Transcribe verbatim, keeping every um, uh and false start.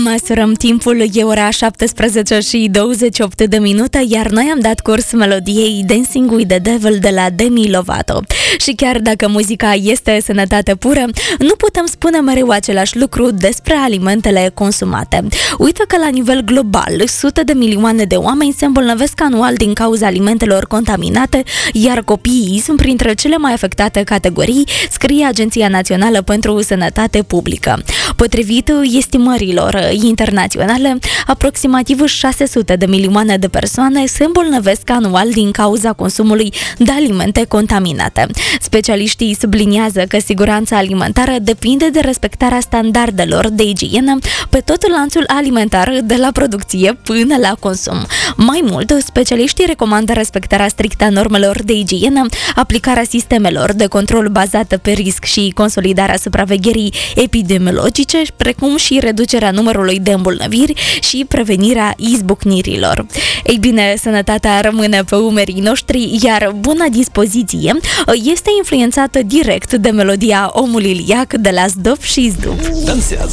Măsurăm timpul, e ora șaptesprezece și douăzeci și opt de minute, iar noi am dat curs melodiei Dancing with the Devil de la Demi Lovato. Și chiar dacă muzica este sănătate pură, nu putem spune mereu același lucru despre alimentele consumate. Uite că la nivel global, sute de milioane de oameni se îmbolnăvesc anual din cauza alimentelor contaminate, iar copiii sunt printre cele mai afectate categorii, scrie Agenția Națională pentru Sănătate Publică. Potrivit estimărilor internaționale, aproximativ șase sute de milioane de persoane se îmbolnăvesc anual din cauza consumului de alimente contaminate. Specialiștii subliniază că siguranța alimentară depinde de respectarea standardelor de igienă pe tot lanțul alimentar, de la producție până la consum. Mai mult, specialiștii recomandă respectarea strictă a normelor de igienă, aplicarea sistemelor de control bazată pe risc și consolidarea supravegherii epidemiologice, precum și reducerea numărului de îmbolnăviri și prevenirea izbucnirilor. Ei bine, sănătatea rămâne pe umerii noștri, iar buna dispoziție este influențată direct de melodia Omul Iliac de la Zdop și Zdup.